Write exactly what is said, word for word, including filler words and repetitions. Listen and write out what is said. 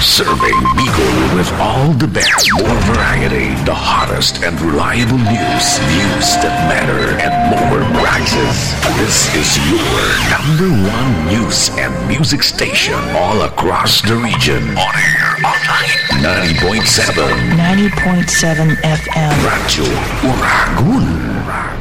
Serving Bicol with all the best, more variety, the hottest and reliable news, news that matter, and more prizes. This is your number one news and music station all across the region. On air, online, ninety point seven. ninety point seven F M. Radyo Uragun.